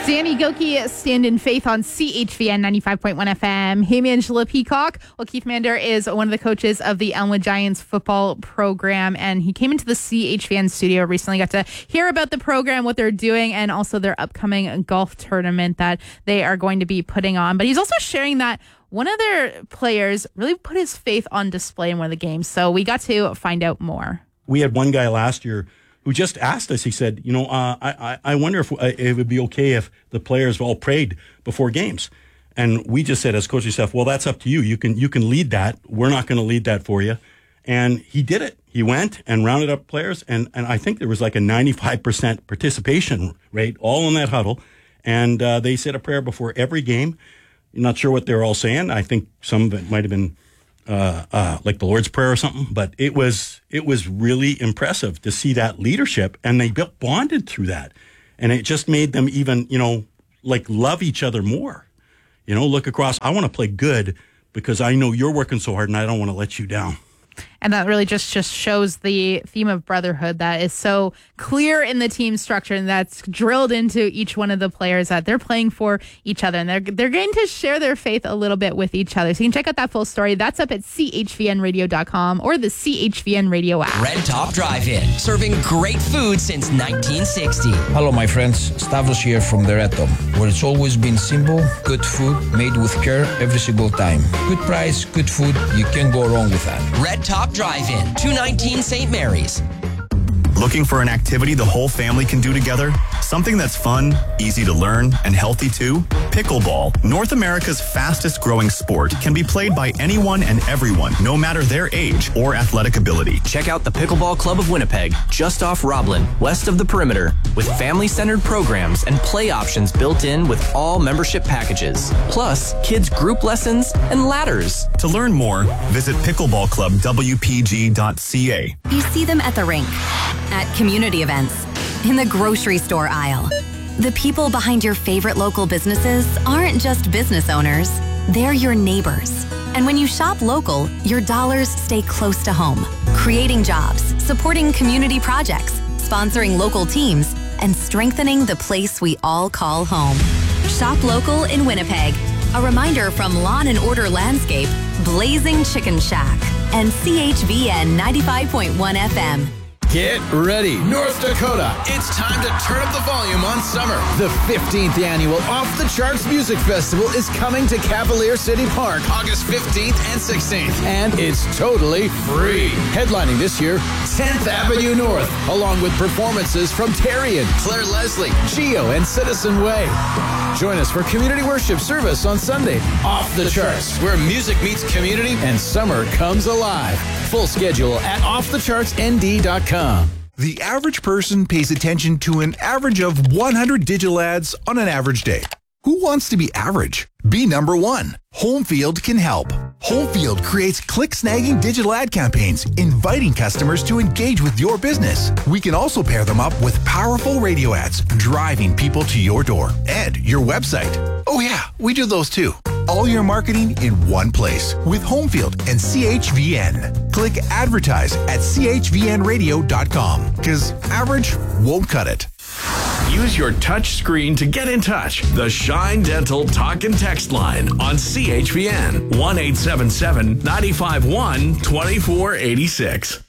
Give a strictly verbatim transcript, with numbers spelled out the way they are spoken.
Danny Gilkey, Stand in Faith on C H V N ninety-five point one F M. Hey, Angela Peacock. Well, Keith Mander is one of the coaches of the Elmwood Giants football program, and he came into the C H V N studio recently. Got to hear about the program, what they're doing, and also their upcoming golf tournament that they are going to be putting on. But he's also sharing that one of their players really put his faith on display in one of the games. So we got to find out more. We had one guy last year who just asked us, he said, you know, uh, I, I wonder if uh, it would be okay if the players all prayed before games. And we just said as coaching staff, well, that's up to you. You can you can lead that. We're not going to lead that for you. And he did it. He went and rounded up players. And, and I think there was like a ninety-five percent participation rate all in that huddle. And uh, they said a prayer before every game. I'm not sure what they were all saying. I think some of it might have been Uh, uh, like the Lord's Prayer or something, but it was it was really impressive to see that leadership, and they built, bonded through that, and it just made them even, you know, like love each other more. You know, look across. I want to play good because I know you're working so hard, and I don't want to let you down. And that really just, just shows the theme of brotherhood that is so clear in the team structure, and that's drilled into each one of the players that they're playing for each other. And they're they're going to share their faith a little bit with each other. So you can check out that full story. That's up at C H V N radio dot com or the C H V N Radio app. Red Top Drive-In, serving great food since nineteen sixty. Hello, my friends. Stavros here from the Red Top, where it's always been simple, good food, made with care every single time. Good price, good food. You can't go wrong with that. Red Top Drive-In, two nineteen Saint Mary's. Looking for an activity the whole family can do together? Something that's fun, easy to learn, and healthy too? Pickleball, North America's fastest growing sport, can be played by anyone and everyone, no matter their age or athletic ability. Check out the Pickleball Club of Winnipeg, just off Roblin, west of the perimeter, with family-centered programs and play options built in with all membership packages, plus kids group lessons and ladders. To learn more, visit pickleball club w p g dot c a. You see them at the rink, at community events, in the grocery store aisle. The people behind your favorite local businesses aren't just business owners, they're your neighbors. And when you shop local, your dollars stay close to home, creating jobs, supporting community projects, sponsoring local teams, and strengthening the place we all call home. Shop local in Winnipeg. A reminder from Lawn and Order Landscape, Blazing Chicken Shack, and C H V N ninety-five point one F M. Get ready, North Dakota. It's time to turn up the volume on summer. The fifteenth annual Off the Charts Music Festival is coming to Cavalier City Park August fifteenth and sixteenth. And it's totally free. Headlining this year, tenth Avenue North, along with performances from Terrian, Claire Leslie, Gio, and Citizen Way. Join us for community worship service on Sunday. Off the Charts, where music meets community and summer comes alive. Full schedule at off the charts n d dot com. The average person pays attention to an average of one hundred digital ads on an average day. Who wants to be average? Be number one. Homefield can help. Homefield creates click-snagging digital ad campaigns, inviting customers to engage with your business. We can also pair them up with powerful radio ads, driving people to your door and your website. Oh yeah, we do those too. All your marketing in one place with Homefield and C H V N. Click advertise at c h v n radio dot com because average won't cut it. Use your touch screen to get in touch. The Shine Dental Talk and Text line on C H V N one eight seven seven, nine five one, two four eight six.